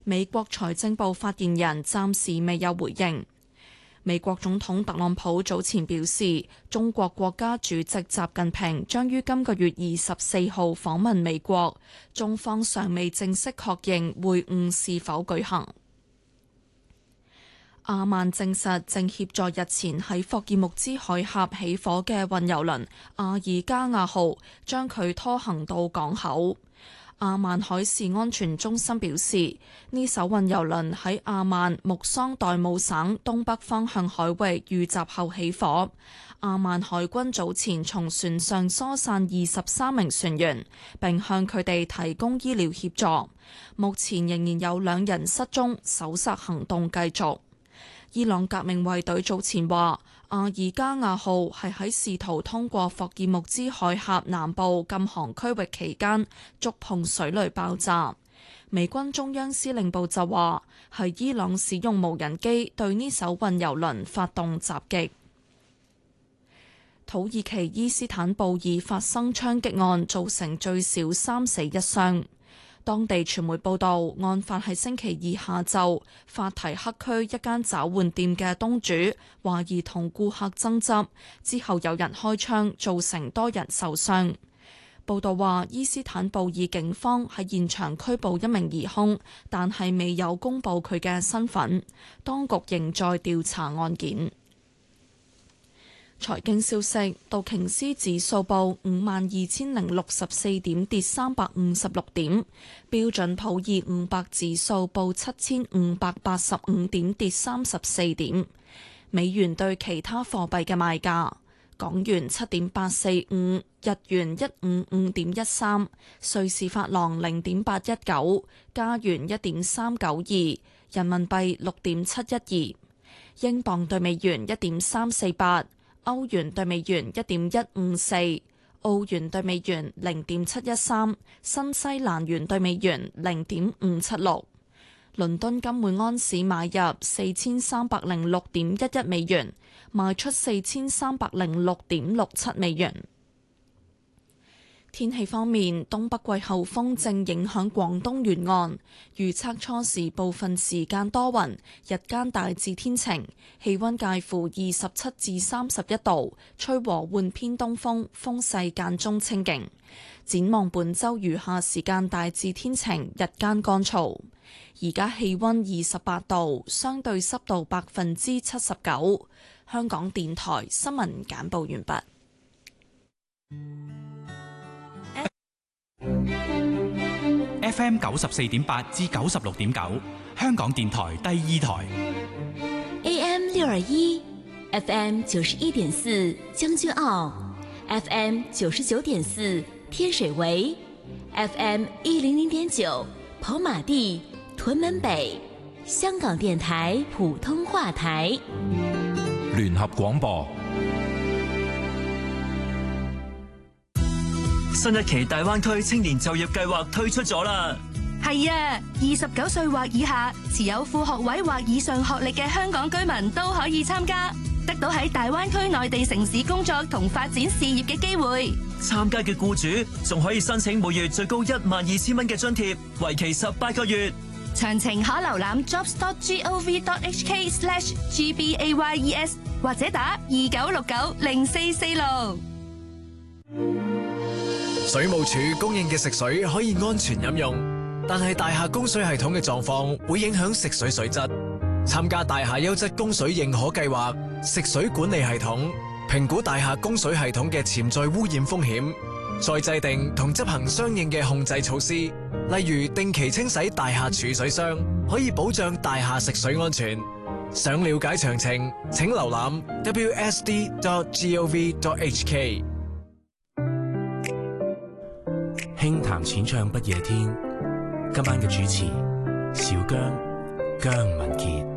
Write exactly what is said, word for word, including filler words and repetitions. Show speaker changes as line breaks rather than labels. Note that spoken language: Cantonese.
美國財政部發言人暫時未有回應。美國總統特朗普早前表示，中國國家主席習近平將於今個月二十四號訪問美國，中方尚未正式確認會晤是否舉行。阿曼證實正協助日前喺霍爾木茲海峽起火嘅運油輪阿爾加亞號，將佢拖行到港口。阿曼海事安全中心表示，呢艘運油輪喺阿曼穆桑代姆省東北方向海域遇襲後起火。阿曼海軍早前從船上疏散二十三名船員，並向佢哋提供醫療協助。目前仍然有兩人失蹤，搜索行動繼續。伊朗革命衛隊早前話，阿爾加亞號係喺試圖通過霍爾木茲海峽南部禁航區域期間觸碰水雷爆炸。美軍中央司令部就話，係伊朗使用無人機對呢艘運油輪發動襲擊。土耳其伊斯坦布爾發生槍擊案，造成最少三死一傷。當地傳媒報道，案發喺星期二下晝，法提克區一間找換店嘅東主懷疑同顧客爭執，之後有人開槍，造成多人受傷。報道話，伊斯坦布爾警方喺現場拘捕一名疑兇，但係未有公布佢嘅身份，當局仍在調查案件。財經消息，道瓊斯指數報五萬二千零六十四點，跌三百五十六點；標準普爾五百指數報七千五百八十五點，跌三十四點。美元對其他貨幣嘅賣價：港元七點八四五，日元一五五點一三，瑞士法郎零點八一九，加元一點三九二，人民幣六點七一二，英鎊對美元一點三四八。歐元對美元一點一五四，澳元對美元零點七一三，新西蘭元對美元零點五七六。倫敦金每安士買入四千三百零六點一一美元，賣出四千三百零六點六七美元。天氣方面，東北季候風正影響廣東沿岸，預測初時部分時間多雲，日間大致天晴，氣溫介乎二十七至三十一度，吹和緩偏東風，風勢間中清勁。展望本週餘下時間大致天晴，日間乾燥。而家氣溫二十八度，相對濕度百分之七十九。香港電台新聞簡報完畢。
F M 九十四點八至九十六點九，香港電台第二台。
A M 六二一，F M 九十一點四將軍澳 ，F M 九十九點四天水圍 ，F M 一零零點九跑馬地屯門北，香港電台普通話台。
聯合廣播。
新一期大灣區青年就業計劃推出咗啦！
係啊，二十九歲或以下，持有副學位或以上學歷嘅香港居民都可以參加，得到喺大灣區內地城市工作同發展事業嘅機會。
參加嘅僱主仲可以申請每月最高一萬二千蚊嘅津貼，為期十八個月。
詳情可瀏覽 jobs dot gov dot hk slash gbayes 或者打二九六九零四四六。
水務署供應嘅食水可以安全飲用，但係大廈供水系統嘅狀況會影響食水水質。參加大廈優質供水認可計劃，食水管理系統評估大廈供水系統嘅潛在污染風險，再制定同執行相應嘅控制措施，例如定期清洗大廈儲水箱，可以保障大廈食水安全。想了解詳情，請瀏覽 w s d dot gov dot h k。
輕談淺唱不夜天，今晚嘅主持小姜姜文傑。